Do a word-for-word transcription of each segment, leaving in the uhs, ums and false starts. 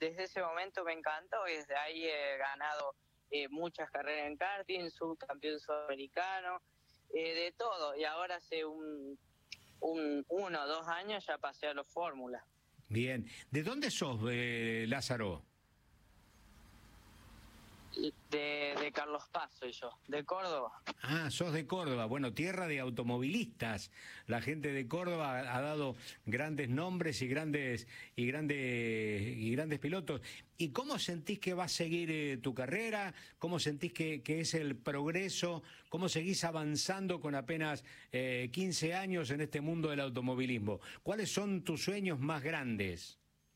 desde ese momento me encantó y desde ahí he ganado eh, muchas carreras en karting, subcampeón sudamericano, eh, de todo. Y ahora hace un, un uno o dos años ya pasé a los Fórmulas. Bien. ¿De dónde sos, eh, Lázaro? De, de Carlos Paz soy yo, de Córdoba. Ah, sos de Córdoba. Bueno, tierra de automovilistas. La gente de Córdoba ha, ha dado grandes nombres y grandes y grandes y grandes pilotos. ¿Y cómo sentís que va a seguir eh, tu carrera? ¿Cómo sentís que, que es el progreso? ¿Cómo seguís avanzando con apenas eh, quince años en este mundo del automovilismo? ¿Cuáles son tus sueños más grandes?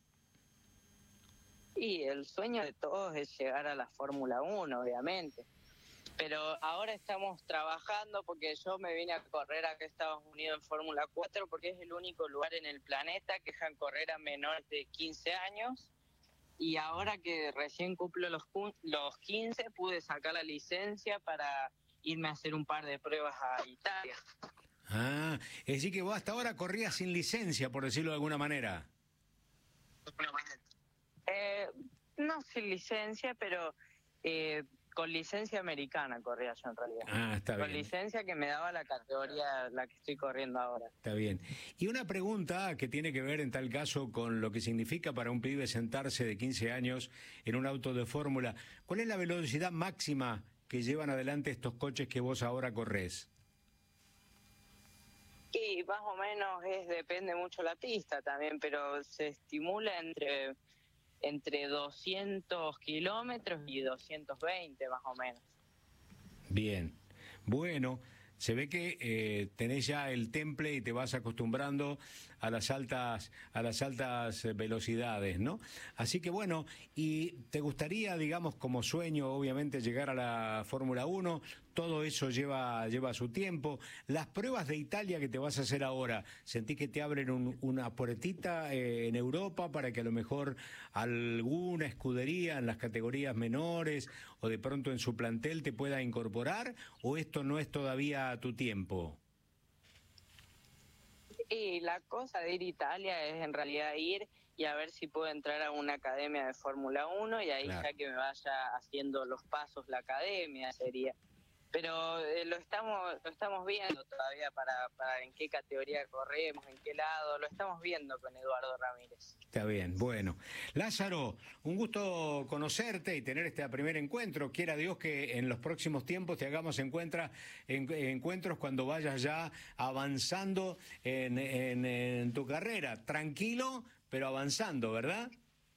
Y el sueño de todos es llegar a la Fórmula uno, obviamente. Pero ahora estamos trabajando porque yo me vine a correr acá a Estados Unidos en Fórmula cuatro porque es el único lugar en el planeta que dejan correr a menores de quince años. Y ahora que recién cumplo los, los quince, pude sacar la licencia para irme a hacer un par de pruebas a Italia. Ah, es decir que vos hasta ahora corrías sin licencia, por decirlo de alguna manera. Eh, no sin licencia, pero eh, con licencia americana corría yo en realidad. Ah, está bien. Con licencia que me daba la categoría la que estoy corriendo ahora. Está bien. Y una pregunta que tiene que ver en tal caso con lo que significa para un pibe sentarse de quince años en un auto de fórmula. ¿Cuál es la velocidad máxima que llevan adelante estos coches que vos ahora corres? Y más o menos es depende mucho la pista también, pero se estimula entre... entre doscientos kilómetros y doscientos veinte más o menos. Bien, bueno, se ve que eh, tenés ya el temple y te vas acostumbrando a las altas a las altas velocidades, ¿no? Así que bueno, y te gustaría, digamos, como sueño, obviamente, llegar a la Fórmula uno. Todo eso lleva lleva su tiempo. Las pruebas de Italia que te vas a hacer ahora, ¿sentís que te abren un, una puertita eh, en Europa para que a lo mejor alguna escudería en las categorías menores o de pronto en su plantel te pueda incorporar? ¿O esto no es todavía tu tiempo? Y la cosa de ir a Italia es en realidad ir y a ver si puedo entrar a una academia de Fórmula uno y ahí Claro. ya que me vaya haciendo los pasos la academia sería. Pero eh, lo estamos lo estamos viendo todavía para, para en qué categoría corremos, en qué lado, lo estamos viendo con Eduardo Ramírez. Está bien, bueno. Lázaro, un gusto conocerte y tener este primer encuentro. Quiera Dios que en los próximos tiempos te hagamos encuentra, en, encuentros cuando vayas ya avanzando en, en, en tu carrera. Tranquilo, pero avanzando, ¿verdad?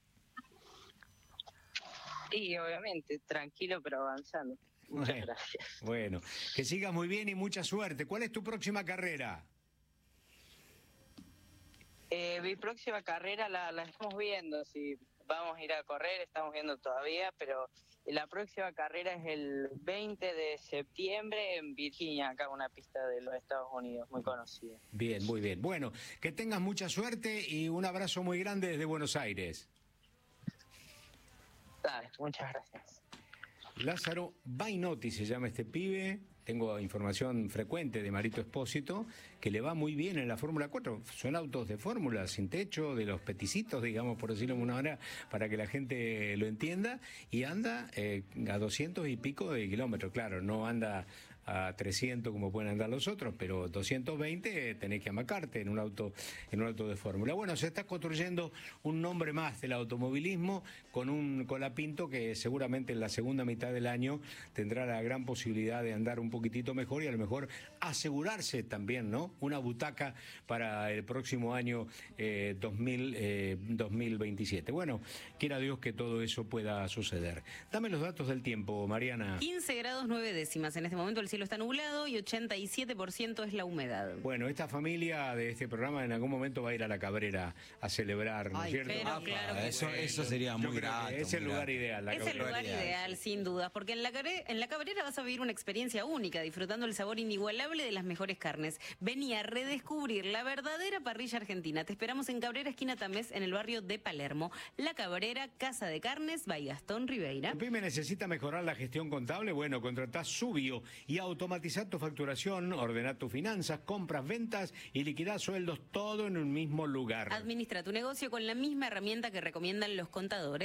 Y obviamente, tranquilo pero avanzando. Muchas Bueno, gracias. Bueno, que sigas muy bien y mucha suerte. ¿Cuál es tu próxima carrera? Eh, mi próxima carrera la, la estamos viendo, si vamos a ir a correr, estamos viendo todavía, pero la próxima carrera es el veinte de septiembre en Virginia, acá una pista de los Estados Unidos, muy conocida. Bien, muy bien. Bueno, que tengas mucha suerte y un abrazo muy grande desde Buenos Aires. Dale, muchas gracias. Lázaro Bainotti se llama este pibe. Tengo información frecuente de Marito Espósito, que le va muy bien en la Fórmula cuatro. Son autos de fórmula, sin techo, de los peticitos, digamos, por decirlo de una manera, para que la gente lo entienda, y anda eh, a doscientos y pico de kilómetros. Claro, no anda a trescientos como pueden andar los otros, pero doscientos veinte tenés que amacarte en un auto en un auto de fórmula. Bueno, se está construyendo un nombre más del automovilismo con un Colapinto que seguramente en la segunda mitad del año tendrá la gran posibilidad de andar un poquitito mejor y a lo mejor asegurarse también, ¿no?, una butaca para el próximo año eh, dos mil, eh, dos mil veintisiete. Bueno, quiera Dios que todo eso pueda suceder. Dame los datos del tiempo, Mariana. quince grados nueve décimas. En este momento el cielo está nublado y ochenta y siete por ciento es la humedad. Bueno, esta familia de este programa en algún momento va a ir a la Cabrera a celebrar, ¿no es Ay, cierto? pero Ah, claro que eso, sí. eso sería Yo muy creo que grato. es el muy lugar grato. ideal. La Es el Cabrera. lugar ideal, sin dudas, porque en la, Cabre- en la Cabrera vas a vivir una experiencia única, disfrutando el sabor inigualable de las mejores carnes. Vení a redescubrir la verdadera parrilla argentina. Te esperamos en Cabrera, esquina Tamés, en el barrio de Palermo. La Cabrera, Casa de Carnes, by Gastón Ribeira. ¿Tu pyme necesita mejorar la gestión contable? Bueno, contratá Subio y automatizar tu facturación, ordenar tus finanzas, compras, ventas y liquidar sueldos, todo en un mismo lugar. Administra tu negocio con la misma herramienta que recomiendan los contadores.